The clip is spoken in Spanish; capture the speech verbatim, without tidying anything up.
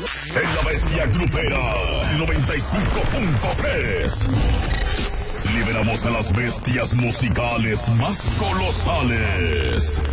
En la bestia grupera noventa y cinco punto tres. Liberamos a las bestias musicales más colosales.